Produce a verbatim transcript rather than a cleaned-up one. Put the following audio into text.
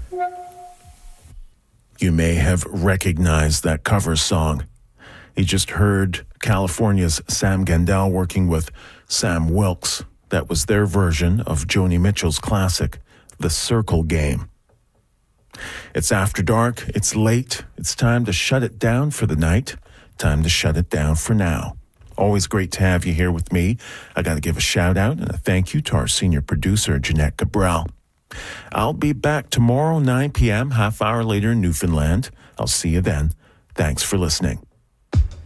You may have recognized that cover song. You just heard California's Sam Gendel working with Sam Wilkes. That was their version of Joni Mitchell's classic, The Circle Game. It's after dark, it's late, it's time to shut it down for the night, time to shut it down for now. Always great to have you here with me. I got to give a shout out and a thank you to our senior producer, Jeanette Cabral. I'll be back tomorrow, nine p.m., half hour later in Newfoundland. I'll see you then. Thanks for listening.